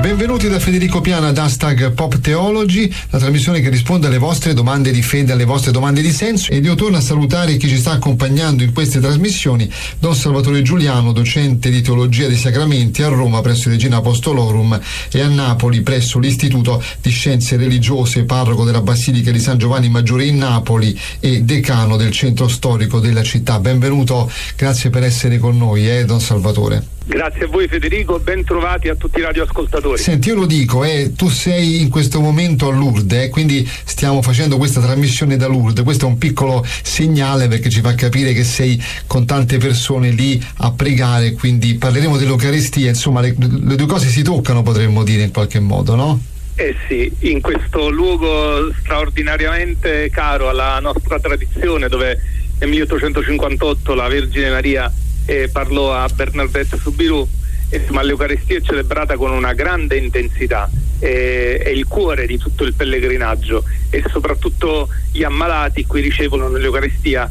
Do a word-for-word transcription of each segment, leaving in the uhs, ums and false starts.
Benvenuti da Federico Piana ad Hashtag Pop Theology, la trasmissione che risponde alle vostre domande di fede, alle vostre domande di senso. Ed io torno a salutare chi ci sta accompagnando in queste trasmissioni, Don Salvatore Giuliano, docente di Teologia dei Sacramenti a Roma presso Regina Apostolorum e a Napoli presso l'Istituto di Scienze Religiose, parroco della Basilica di San Giovanni Maggiore in Napoli e decano del centro storico della città. Benvenuto, grazie per essere con noi, eh, Don Salvatore. Grazie a voi Federico, ben trovati a tutti i radioascoltatori. Senti, io lo dico, eh, tu sei in questo momento a Lourdes, eh, quindi stiamo facendo questa trasmissione da Lourdes. Questo è un piccolo segnale perché ci fa capire che sei con tante persone lì a pregare, quindi parleremo dell'Eucaristia, insomma le, le due cose si toccano, potremmo dire in qualche modo, no? Eh sì, in questo luogo straordinariamente caro alla nostra tradizione, dove nel milleottocentocinquantotto la Vergine Maria e parlò a Bernardette Soubirous, insomma l'Eucaristia è celebrata con una grande intensità, eh, è il cuore di tutto il pellegrinaggio e soprattutto gli ammalati qui ricevono nell'Eucaristia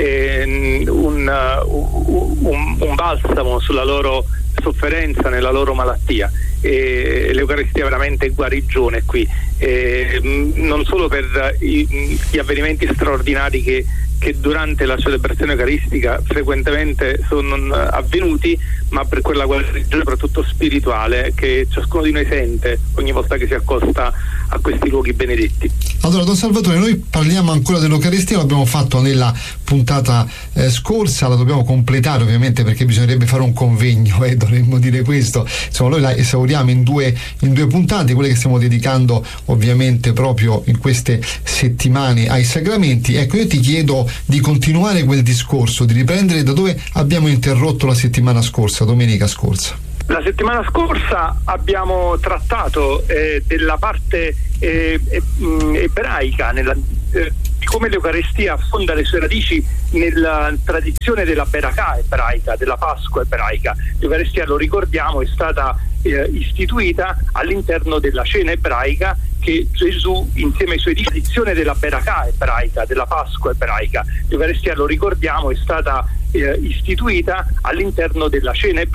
eh, un, un, un balsamo sulla loro sofferenza, nella loro malattia. E l'Eucaristia è veramente guarigione qui, eh, non solo per i, gli avvenimenti straordinari che che durante la celebrazione eucaristica frequentemente sono avvenuti, ma per quella guarigione soprattutto spirituale che ciascuno di noi sente ogni volta che si accosta a questi luoghi benedetti. Allora, Don Salvatore, noi parliamo ancora dell'Eucaristia, l'abbiamo fatto nella puntata eh, scorsa, la dobbiamo completare ovviamente perché bisognerebbe fare un convegno, eh, dovremmo dire questo. Insomma, noi la esauriamo in due, in due puntate, quelle che stiamo dedicando ovviamente proprio in queste settimane ai sacramenti. Ecco, io ti chiedo di continuare quel discorso, di riprendere da dove abbiamo interrotto la settimana scorsa, domenica scorsa. La settimana scorsa abbiamo trattato eh, della parte eh, eh, ebraica, nella, eh, di come l'Eucaristia affonda le sue radici nella tradizione della Berakà ebraica, della Pasqua ebraica. L'Eucaristia, lo ricordiamo, è stata eh, istituita all'interno della cena ebraica che Gesù, insieme ai suoi discepoli, tradizione della Berakà ebraica, della Pasqua ebraica. L'Eucaristia, lo ricordiamo, è stata eh, istituita all'interno della cena ebraica